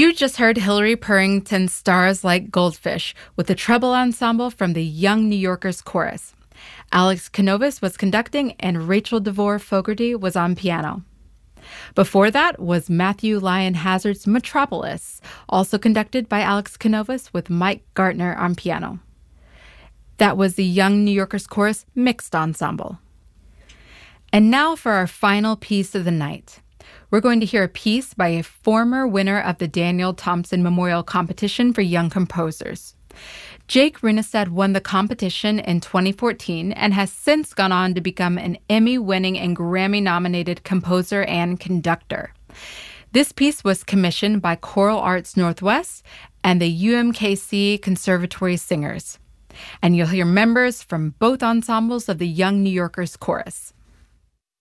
You just heard Hilary Purrington's Stars Like Goldfish with the treble ensemble from the Young New Yorkers Chorus. Alex Canovas was conducting and Rachel DeVore Fogarty was on piano. Before that was Matthew Lyon Hazard's Metropolis, also conducted by Alex Canovas with Mike Gartner on piano. That was the Young New Yorkers Chorus Mixed Ensemble. And now for our final piece of the night. We're going to hear a piece by a former winner of the Daniel Thompson Memorial Competition for Young Composers. Jake Runestad won the competition in 2014 and has since gone on to become an Emmy-winning and Grammy-nominated composer and conductor. This piece was commissioned by Choral Arts Northwest and the UMKC Conservatory Singers. And you'll hear members from both ensembles of the Young New Yorkers Chorus.